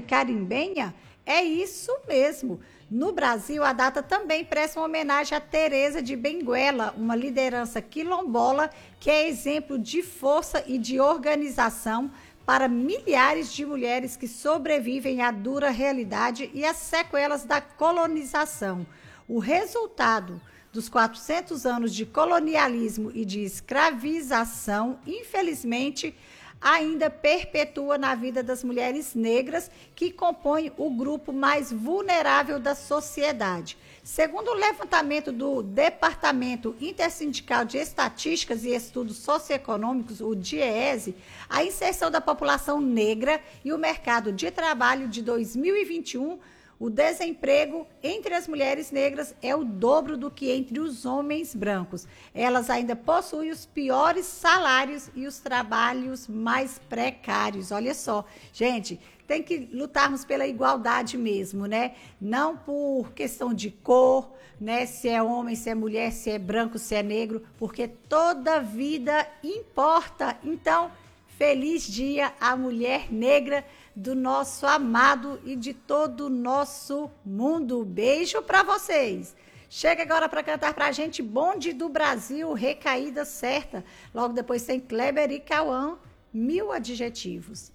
carimbenha? É isso mesmo. No Brasil, a data também presta uma homenagem a Teresa de Benguela, uma liderança quilombola que é exemplo de força e de organização para milhares de mulheres que sobrevivem à dura realidade e às sequelas da colonização. O resultado dos 400 anos de colonialismo e de escravização, infelizmente, ainda perpetua na vida das mulheres negras que compõem o grupo mais vulnerável da sociedade. Segundo o levantamento do Departamento Intersindical de Estatísticas e Estudos Socioeconômicos, o DIEESE, a inserção da população negra e o mercado de trabalho de 2021, o desemprego entre as mulheres negras é o dobro do que entre os homens brancos. Elas ainda possuem os piores salários e os trabalhos mais precários. Olha só, gente, tem que lutarmos pela igualdade mesmo, né? Não por questão de cor, né? Se é homem, se é mulher, se é branco, se é negro, porque toda vida importa. Então, feliz dia à mulher negra do nosso amado e de todo o nosso mundo. Beijo para vocês. Chega agora para cantar para a gente Bonde do Brasil, Recaída Certa. Logo depois tem Kleber e Cauã, 1000 adjetivos.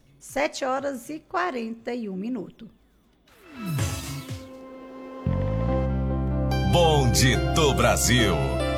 7h41. Bonde do Brasil.